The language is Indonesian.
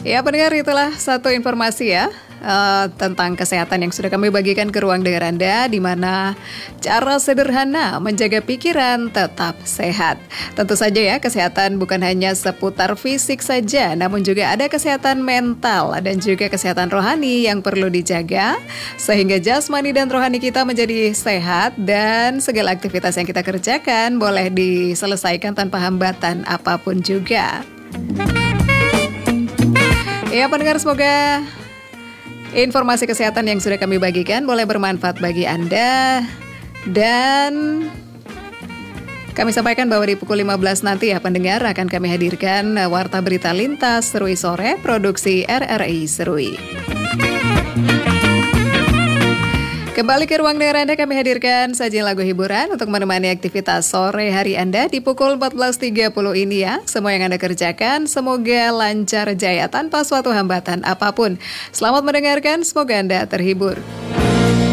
Ya pendengar, itulah satu informasi ya tentang kesehatan yang sudah kami bagikan ke ruang dengar Anda, di mana cara sederhana menjaga pikiran tetap sehat. Tentu saja ya, kesehatan bukan hanya seputar fisik saja, namun juga ada kesehatan mental dan juga kesehatan rohani yang perlu dijaga, sehingga jasmani dan rohani kita menjadi sehat dan segala aktivitas yang kita kerjakan boleh diselesaikan tanpa hambatan apapun juga. Ya pendengar, semoga informasi kesehatan yang sudah kami bagikan boleh bermanfaat bagi Anda. Dan kami sampaikan bahwa di pukul 15 nanti ya pendengar, akan kami hadirkan Warta Berita Lintas Serui Sore, produksi RRI Serui. Kembali ke ruang dengar Anda, kami hadirkan sajian lagu hiburan untuk menemani aktivitas sore hari Anda di pukul 14.30 ini ya. Semua yang Anda kerjakan semoga lancar jaya tanpa suatu hambatan apapun. Selamat mendengarkan, semoga Anda terhibur.